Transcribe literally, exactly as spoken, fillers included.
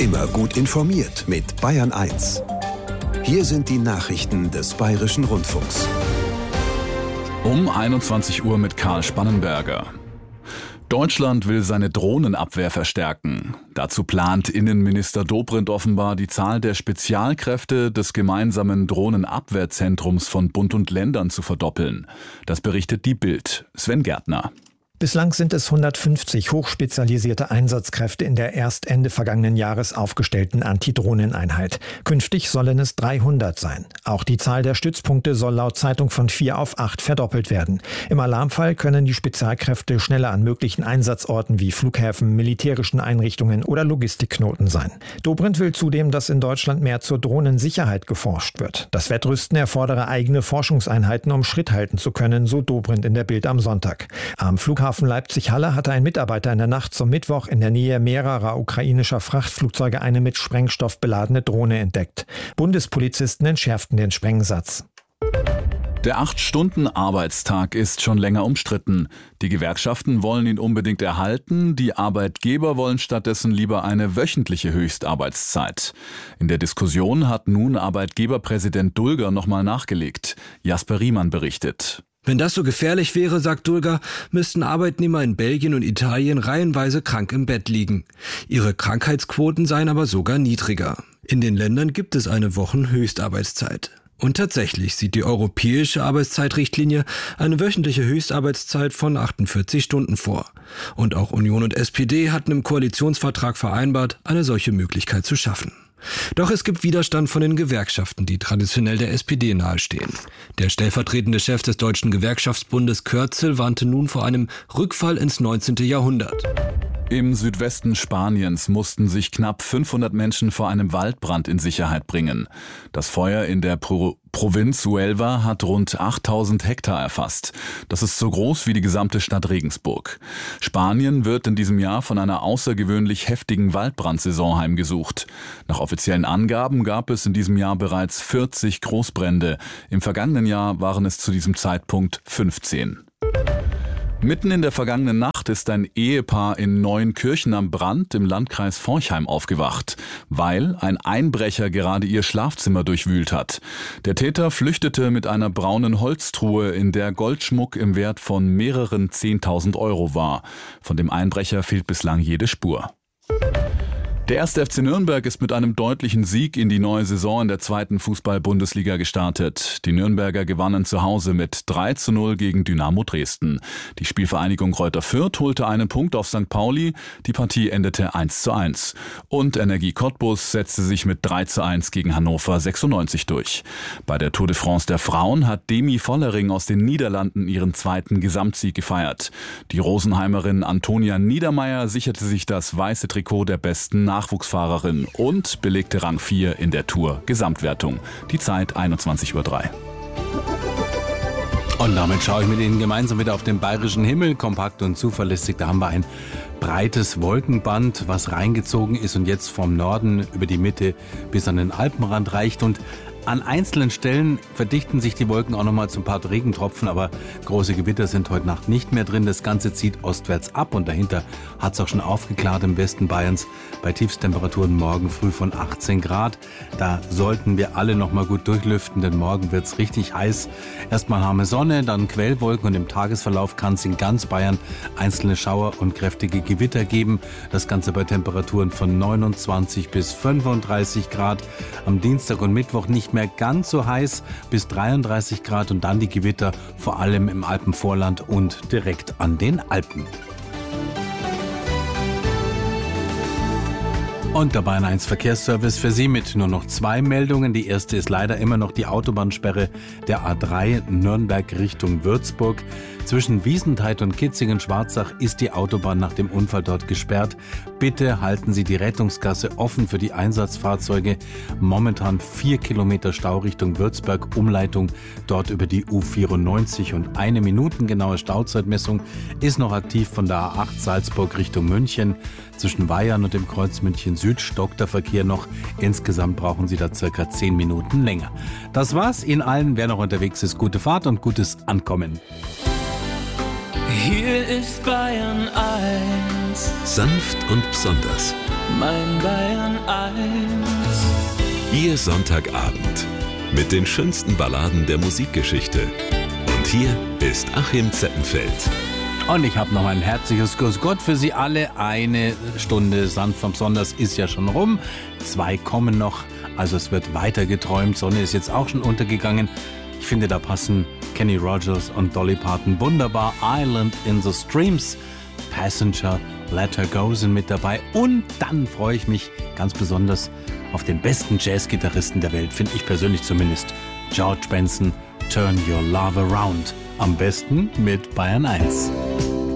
Immer gut informiert mit Bayern eins. Hier sind die Nachrichten des Bayerischen Rundfunks. Um einundzwanzig Uhr mit Karl Spannenberger. Deutschland will seine Drohnenabwehr verstärken. Dazu plant Innenminister Dobrindt offenbar, die Zahl der Spezialkräfte des gemeinsamen Drohnenabwehrzentrums von Bund und Ländern zu verdoppeln. Das berichtet die Bild. Sven Gärtner. Bislang sind es hundertfünfzig hochspezialisierte Einsatzkräfte in der erst Ende vergangenen Jahres aufgestellten Antidrohneneinheit. Künftig sollen es dreihundert sein. Auch die Zahl der Stützpunkte soll laut Zeitung von vier auf acht verdoppelt werden. Im Alarmfall können die Spezialkräfte schneller an möglichen Einsatzorten wie Flughäfen, militärischen Einrichtungen oder Logistikknoten sein. Dobrindt will zudem, dass in Deutschland mehr zur Drohnensicherheit geforscht wird. Das Wettrüsten erfordere eigene Forschungseinheiten, um Schritt halten zu können, so Dobrindt in der Bild am Sonntag. Am Flughafen Leipzig-Halle hatte ein Mitarbeiter in der Nacht zum Mittwoch in der Nähe mehrerer ukrainischer Frachtflugzeuge eine mit Sprengstoff beladene Drohne entdeckt. Bundespolizisten entschärften den Sprengsatz. Der acht-Stunden-Arbeitstag ist schon länger umstritten. Die Gewerkschaften wollen ihn unbedingt erhalten, die Arbeitgeber wollen stattdessen lieber eine wöchentliche Höchstarbeitszeit. In der Diskussion hat nun Arbeitgeberpräsident Dulger nochmal nachgelegt. Jasper Riemann berichtet. Wenn das so gefährlich wäre, sagt Dulger, müssten Arbeitnehmer in Belgien und Italien reihenweise krank im Bett liegen. Ihre Krankheitsquoten seien aber sogar niedriger. In den Ländern gibt es eine Wochenhöchstarbeitszeit. Und tatsächlich sieht die europäische Arbeitszeitrichtlinie eine wöchentliche Höchstarbeitszeit von achtundvierzig Stunden vor. Und auch Union und S P D hatten im Koalitionsvertrag vereinbart, eine solche Möglichkeit zu schaffen. Doch es gibt Widerstand von den Gewerkschaften, die traditionell der S P D nahestehen. Der stellvertretende Chef des Deutschen Gewerkschaftsbundes Kürzel warnte nun vor einem Rückfall ins neunzehnte Jahrhundert. Im Südwesten Spaniens mussten sich knapp fünfhundert Menschen vor einem Waldbrand in Sicherheit bringen. Das Feuer in der Pro- Provinz Huelva hat rund achttausend Hektar erfasst. Das ist so groß wie die gesamte Stadt Regensburg. Spanien wird in diesem Jahr von einer außergewöhnlich heftigen Waldbrandsaison heimgesucht. Nach offiziellen Angaben gab es in diesem Jahr bereits vierzig Großbrände. Im vergangenen Jahr waren es zu diesem Zeitpunkt fünfzehn. Mitten in der vergangenen Nacht ist ein Ehepaar in Neuenkirchen am Brand im Landkreis Forchheim aufgewacht, weil ein Einbrecher gerade ihr Schlafzimmer durchwühlt hat. Der Täter flüchtete mit einer braunen Holztruhe, in der Goldschmuck im Wert von mehreren zehntausend Euro war. Von dem Einbrecher fehlt bislang jede Spur. Der erste F C Nürnberg ist mit einem deutlichen Sieg in die neue Saison in der zweiten Fußball-Bundesliga gestartet. Die Nürnberger gewannen zu Hause mit drei zu null gegen Dynamo Dresden. Die Spielvereinigung Greuther Fürth holte einen Punkt auf Sankt Pauli. Die Partie endete eins zu eins. Und Energie Cottbus setzte sich mit drei zu eins gegen Hannover sechsundneunzig durch. Bei der Tour de France der Frauen hat Demi Vollering aus den Niederlanden ihren zweiten Gesamtsieg gefeiert. Die Rosenheimerin Antonia Niedermeyer sicherte sich das weiße Trikot der besten Nachwuchsfahrerin und belegte Rang vier in der Tour-Gesamtwertung. Die Zeit einundzwanzig Uhr drei. Und damit schaue ich mit Ihnen gemeinsam wieder auf den bayerischen Himmel, kompakt und zuverlässig. Da haben wir ein breites Wolkenband, was reingezogen ist und jetzt vom Norden über die Mitte bis an den Alpenrand reicht. Und an einzelnen Stellen verdichten sich die Wolken auch nochmal zu ein paar Regentropfen, aber große Gewitter sind heute Nacht nicht mehr drin. Das Ganze zieht ostwärts ab und dahinter hat es auch schon aufgeklärt im Westen Bayerns bei Tiefstemperaturen morgen früh von achtzehn Grad. Da sollten wir alle nochmal gut durchlüften, denn morgen wird es richtig heiß. Erstmal haben wir Sonne, dann Quellwolken und im Tagesverlauf kann es in ganz Bayern einzelne Schauer und kräftige Gewitter geben. Das Ganze bei Temperaturen von neunundzwanzig bis fünfunddreißig Grad. Am Dienstag und Mittwoch nicht mehr ganz so heiß, bis dreiunddreißig Grad und dann die Gewitter, vor allem im Alpenvorland und direkt an den Alpen. Und der Bayern eins Verkehrsservice für Sie mit nur noch zwei Meldungen. Die erste ist leider immer noch die Autobahnsperre der A drei Nürnberg Richtung Würzburg. Zwischen Wiesentheit und Kitzingen-Schwarzach ist die Autobahn nach dem Unfall dort gesperrt. Bitte halten Sie die Rettungsgasse offen für die Einsatzfahrzeuge. Momentan vier Kilometer Stau Richtung Würzburg, Umleitung dort über die U vierundneunzig und eine minutengenaue Stauzeitmessung ist noch aktiv von der A acht Salzburg Richtung München. Zwischen Weihern und dem Kreuz München Süd stockt der Verkehr noch. Insgesamt brauchen Sie da circa zehn Minuten länger. Das war's. Ihnen allen, wer noch unterwegs ist, gute Fahrt und gutes Ankommen. Hier ist Bayern eins. Sanft und besonders. mein Bayern eins. Ihr Sonntagabend mit den schönsten Balladen der Musikgeschichte. Und hier ist Achim Zeppenfeld. Und ich habe noch ein herzliches Grüß Gott für Sie alle. Eine Stunde sanft vom Sonders ist ja schon rum. Zwei kommen noch. Also es wird weiter geträumt. Sonne ist jetzt auch schon untergegangen. Ich finde, da passen Kenny Rogers und Dolly Parton wunderbar. Island in the Streams, Passenger, Let Her Go sind mit dabei. Und dann freue ich mich ganz besonders auf den besten Jazzgitarristen der Welt, finde ich persönlich zumindest. George Benson, Turn Your Love Around. Am besten mit Bayern eins.